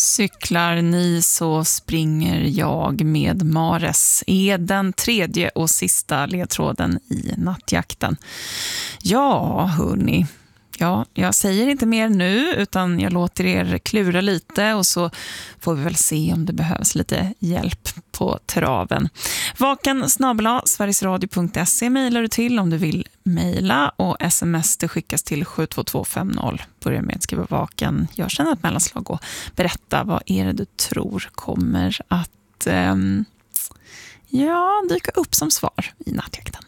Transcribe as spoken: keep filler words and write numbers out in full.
Cyklar ni så springer jag med Mares är den tredje och sista ledtråden i nattjakten. Ja, hörni. Ja, jag säger inte mer nu utan jag låter er klura lite och så får vi väl se om det behövs lite hjälp på traven. Vaken snabel-a sverigesradio punkt se mejlar du till om du vill mejla och sms det skickas till sju två två fem noll. Börja med att skriva vaken, gör sedan ett mellanslag och berätta vad är det du tror kommer att um, ja, dyka upp som svar i nattjakten.